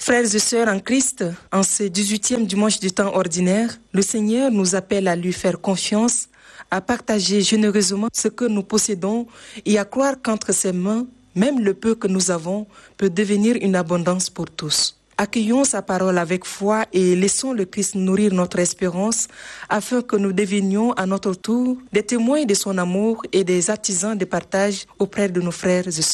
Frères et sœurs en Christ, en ce 18e dimanche du temps ordinaire, le Seigneur nous appelle à lui faire confiance, à partager généreusement ce que nous possédons et à croire qu'entre ses mains, même le peu que nous avons peut devenir une abondance pour tous. Accueillons sa parole avec foi et laissons le Christ nourrir notre espérance afin que nous devenions à notre tour des témoins de son amour et des artisans de partage auprès de nos frères et sœurs.